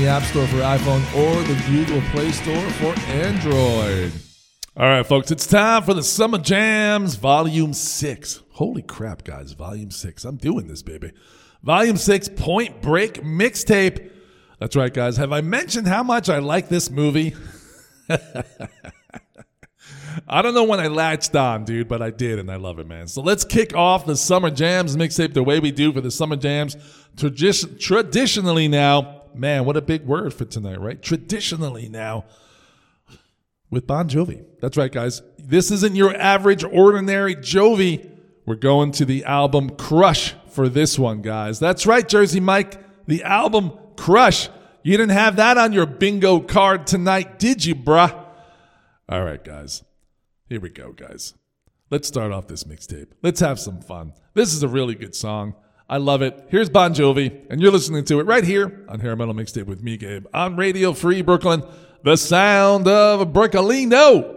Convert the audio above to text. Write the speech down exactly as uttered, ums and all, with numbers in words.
the App Store for iPhone or the Google Play Store for Android. All right, folks, it's time for the Summer Jams Volume six. Holy crap, guys, Volume six. I'm doing this, baby. Volume six, Point Break Mixtape. That's right, guys. Have I mentioned how much I like this movie? I don't know when I latched on, dude, but I did, and I love it, man. So let's kick off the Summer Jams Mixtape the way we do for the Summer Jams. Tradi- traditionally now, man, what a big word for tonight, right? Traditionally now. With Bon Jovi. That's right, guys. This isn't your average, ordinary Jovi. We're going to the album Crush for this one, guys. That's right, Jersey Mike. The album Crush. You didn't have that on your bingo card tonight, did you, bruh? All right, guys. Here we go, guys. Let's start off this mixtape. Let's have some fun. This is a really good song. I love it. Here's Bon Jovi, and you're listening to it right here on Hair Metal Mixtape with me, Gabe, on Radio Free Brooklyn. The sound of Brooklino.